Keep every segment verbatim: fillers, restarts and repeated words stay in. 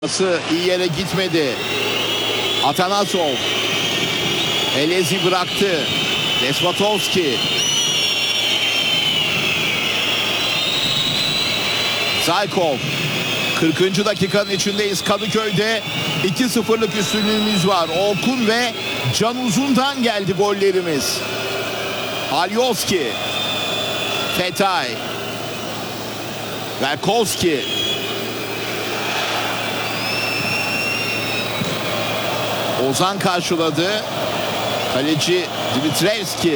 İyi yere gitmedi. Atanasov. Elezi bıraktı. Despotovski. Zaykov. kırkıncı dakikanın içindeyiz. Kadıköy'de iki sıfırlık üstünlüğümüz var. Orkun ve Can Uzun'dan geldi gollerimiz. Alioski. Fetay. Velkovski. Ozan karşıladı. Kaleci Dimitrevski.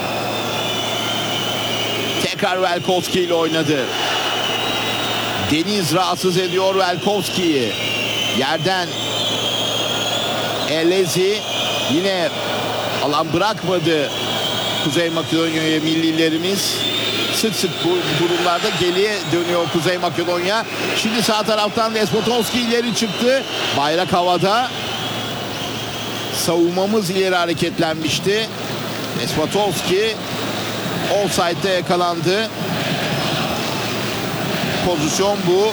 Tekrar Velkovski ile oynadı. Deniz rahatsız ediyor Velkovski'yi. Yerden Elezi yine alan bırakmadı Kuzey Makedonya'ya millilerimiz. Sık sık bu durumlarda geriye dönüyor Kuzey Makedonya. Şimdi sağ taraftan Despotovski ileri çıktı. Bayrak havada. Savunmamız ileri hareketlenmişti. Despotovski offside'de yakalandı. Pozisyon bu.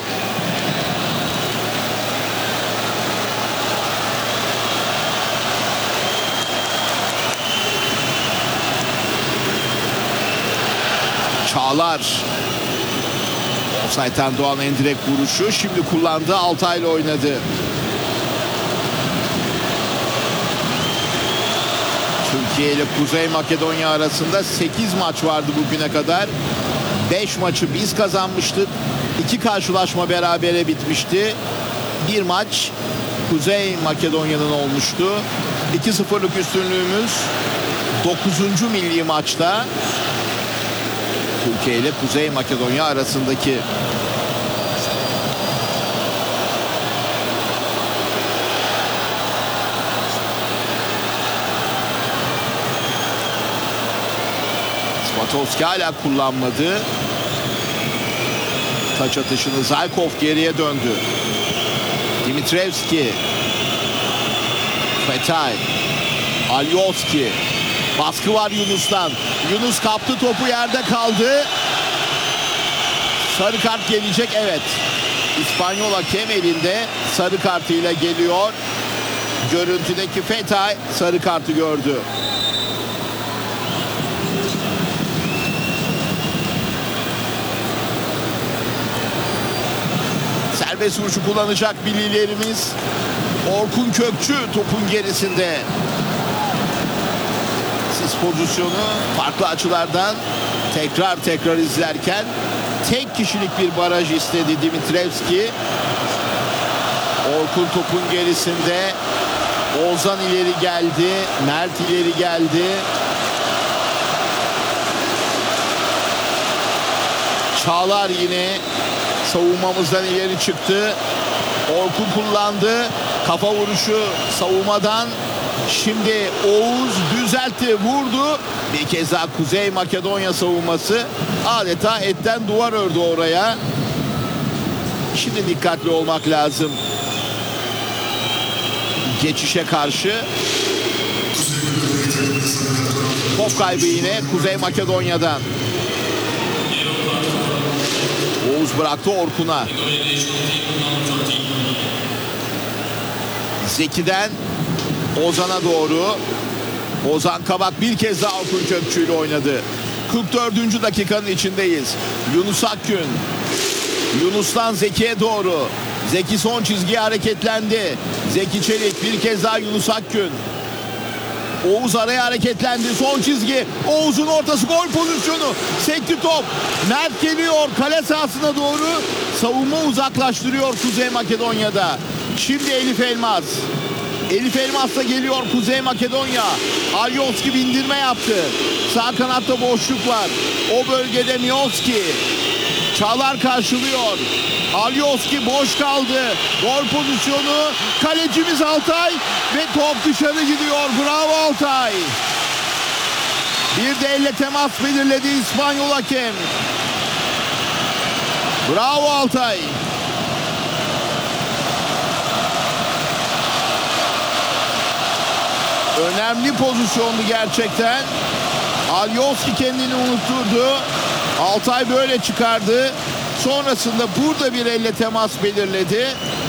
Çağlar. Offside'den doğan en direkt vuruşu. Şimdi kullandı. Altay'la oynadı. Türkiye ile Kuzey Makedonya arasında sekiz maç vardı bugüne kadar. beş maçı biz kazanmıştık. iki karşılaşma berabere bitmişti. Bir maç Kuzey Makedonya'nın olmuştu. iki sıfırlık üstünlüğümüz dokuzuncu milli maçta. Türkiye ile Kuzey Makedonya arasındaki. Despotovski hala kullanmadı. Taç atışını Zaykov geriye döndü. Dimitrevski. Fetay. Alioski. Baskı var Yunus'tan. Yunus kaptı, topu yerde kaldı. Sarı kart gelecek, evet. İspanyol hakem elinde sarı kartıyla geliyor. Görüntüdeki Fetay sarı kartı gördü. Serbest vuruşu kullanacak millilerimiz. Orkun Kökçü topun gerisinde. Siz pozisyonu farklı açılardan tekrar tekrar izlerken tek kişilik bir baraj istedi Dimitrevski. Orkun topun gerisinde. Ozan ileri geldi. Mert ileri geldi. Çağlar yine savunmamızdan ileri çıktı. Orkun kullandı. Kafa vuruşu savunmadan. Şimdi Oğuz düzeltti, vurdu. Bir kez daha Kuzey Makedonya savunması adeta etten duvar ördü oraya. Şimdi dikkatli olmak lazım. Geçişe karşı. Top kaybı yine Kuzey Makedonya'dan. Oğuz bıraktı Orkun'a. Zeki'den Ozan'a doğru. Ozan Kabak bir kez daha Orkun Kökçü ile oynadı. kırk dördüncü dakikanın içindeyiz. Yunus Akgün. Yunus'tan Zeki'ye doğru. Zeki son çizgiye hareketlendi. Zeki Çelik bir kez daha Yunus Akgün. Oğuz araya hareketlendi. Son çizgi. Oğuz'un ortası, gol pozisyonu. Sekti top. Mert geliyor kale sahasına doğru. Savunma uzaklaştırıyor Kuzey Makedonya'da. Şimdi Elif Elmas. Elif Elmas da geliyor Kuzey Makedonya. Alioski bindirme yaptı. Sağ kanatta boşluk var. O bölgede Mioski. Çağlar karşılıyor. Alioski boş kaldı. Gol pozisyonu. Kalecimiz Altay ve top dışarı gidiyor. Bravo Altay. Bir de elle temas belirledi İspanyol hakem. Bravo Altay. Önemli pozisyondu gerçekten. Alioski kendini unutturdu. Altay böyle çıkardı. Sonrasında burada bir elle temas belirledi.